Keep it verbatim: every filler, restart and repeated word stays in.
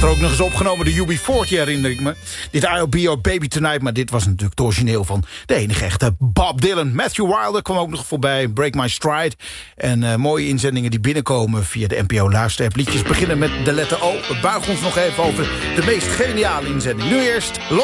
Later ook nog eens opgenomen de U B veertig, herinner ik me. Dit I'll Be Your Baby Tonight, maar dit was natuurlijk het origineel van de enige echte Bob Dylan. Matthew Wilder kwam ook nog voorbij, Break My Stride. En uh, mooie inzendingen die binnenkomen via de N P O Luisterapp. Liedjes beginnen met de letter O. We buigen ons nog even over de meest geniale inzending. Nu eerst Los